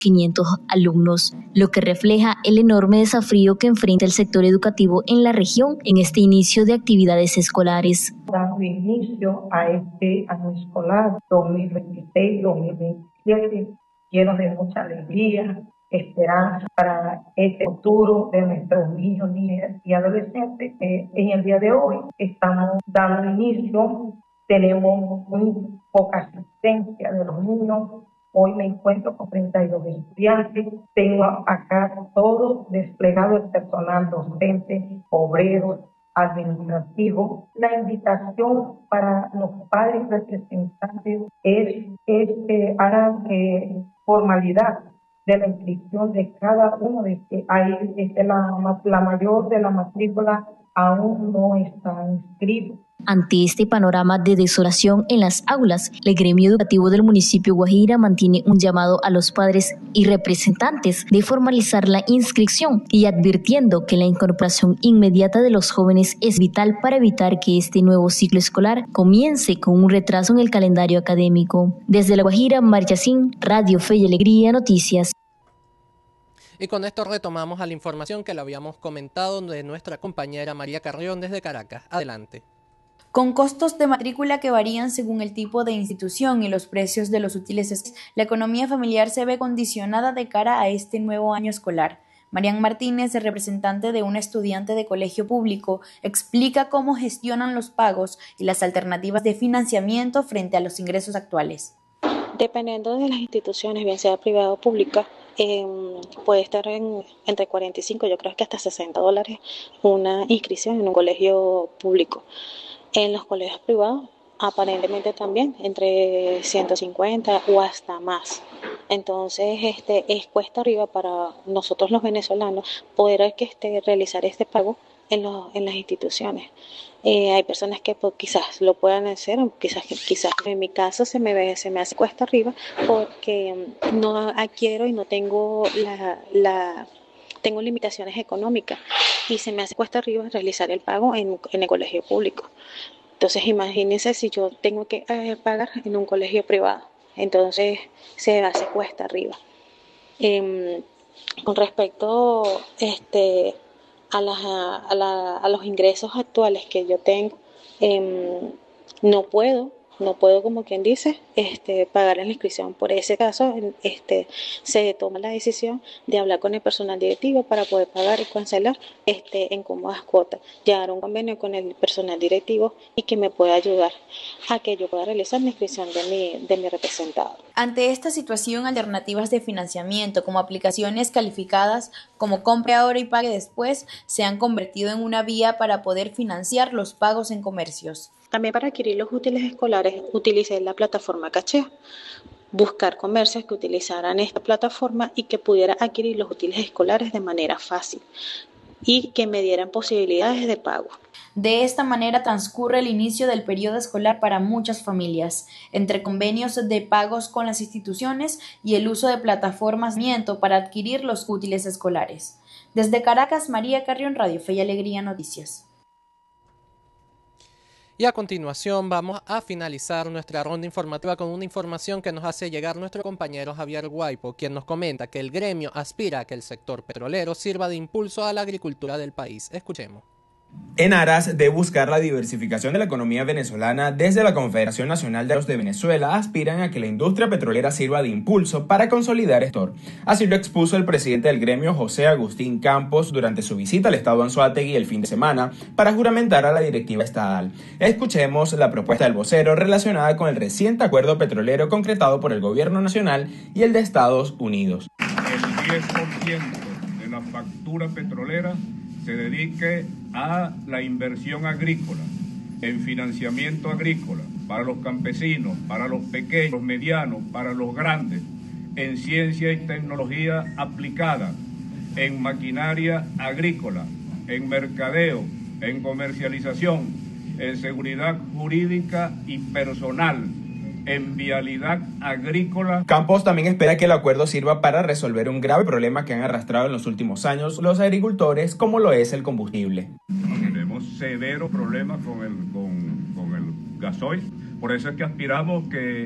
500 alumnos, lo que refleja el enorme desafío que enfrenta el sector educativo en la región en este inicio de actividades escolares. Dando inicio a este año escolar 2026-2027, lleno de mucha alegría, esperanza para este futuro de nuestros niños, niñas y adolescentes. En el día de hoy estamos dando inicio, tenemos muy poca asistencia de los niños. Hoy me encuentro con 32 estudiantes, tengo acá todo desplegado el personal docente, obreros, administrativo. La invitación para los padres representantes es que hagan formalidad de la inscripción de cada uno de que hay la mayor de la matrícula aún no está inscrito. Ante este panorama de desolación en las aulas, el gremio educativo del municipio Guajira mantiene un llamado a los padres y representantes de formalizar la inscripción y advirtiendo que la incorporación inmediata de los jóvenes es vital para evitar que este nuevo ciclo escolar comience con un retraso en el calendario académico. Desde La Guajira, Marchacín, Radio Fe y Alegría Noticias. Y con esto retomamos a la información que le habíamos comentado de nuestra compañera María Carrión desde Caracas. Adelante. Con costos de matrícula que varían según el tipo de institución y los precios de los útiles, la economía familiar se ve condicionada de cara a este nuevo año escolar. Marian Martínez, representante de una estudiante de colegio público, explica cómo gestionan los pagos y las alternativas de financiamiento frente a los ingresos actuales. Dependiendo de las instituciones, bien sea privada o pública, puede estar entre 45, yo creo que hasta $60 una inscripción en un colegio público. En los colegios privados, aparentemente también entre 150 o hasta más. Entonces, es cuesta arriba para nosotros los venezolanos poder realizar este pago en las instituciones. Hay personas que pues, quizás lo puedan hacer, quizás en mi caso se me hace cuesta arriba porque no adquiero y no tengo tengo limitaciones económicas y se me hace cuesta arriba realizar el pago en el colegio público. Entonces imagínense si yo tengo que pagar en un colegio privado, entonces se hace cuesta arriba. Con respecto a los ingresos actuales que yo tengo, no puedo como quien dice pagar la inscripción. Por ese caso se toma la decisión de hablar con el personal directivo para poder pagar y cancelar en cómodas cuotas, llegar a un convenio con el personal directivo y que me pueda ayudar a que yo pueda realizar la inscripción de mi representado. Ante esta situación, alternativas de financiamiento como aplicaciones calificadas como compre ahora y pague después se han convertido en una vía para poder financiar los pagos en comercios. También para adquirir los útiles escolares utilicé la plataforma Cachea. Buscar comercios que utilizaran esta plataforma y que pudieran adquirir los útiles escolares de manera fácil y que me dieran posibilidades de pago. De esta manera transcurre el inicio del periodo escolar para muchas familias, entre convenios de pagos con las instituciones y el uso de plataformas para adquirir los útiles escolares. Desde Caracas, María Carrión, Radio Fe y Alegría Noticias. Y a continuación vamos a finalizar nuestra ronda informativa con una información que nos hace llegar nuestro compañero Javier Guaipo, quien nos comenta que el gremio aspira a que el sector petrolero sirva de impulso a la agricultura del país. Escuchemos. En aras de buscar la diversificación de la economía venezolana, desde la Confederación Nacional de los de Venezuela aspiran a que la industria petrolera sirva de impulso para consolidar el sector. Así lo expuso el presidente del gremio, José Agustín Campos, durante su visita al estado Anzoátegui el fin de semana para juramentar a la directiva estatal. Escuchemos la propuesta del vocero relacionada con el reciente acuerdo petrolero concretado por el gobierno nacional y el de Estados Unidos. El 10% de la factura petrolera se dedique a la inversión agrícola, en financiamiento agrícola, para los campesinos, para los pequeños, los medianos, para los grandes, en ciencia y tecnología aplicada, en maquinaria agrícola, en mercadeo, en comercialización, en seguridad jurídica y personal, en vialidad agrícola. Campos también espera que el acuerdo sirva para resolver un grave problema que han arrastrado en los últimos años los agricultores, como lo es el combustible. Tenemos severos problemas con el gasoil, por eso es que aspiramos que